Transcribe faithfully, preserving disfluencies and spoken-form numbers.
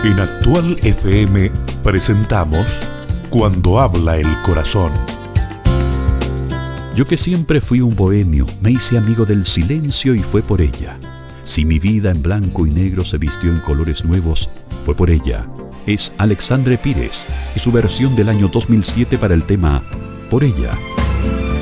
En Actual F M presentamos Cuando habla el corazón. Yo que siempre fui un bohemio, me hice amigo del silencio y fue por ella. Si mi vida en blanco y negro se vistió en colores nuevos, fue por ella. Es Alexandre Pires y su versión del año dos mil siete para el tema Por ella.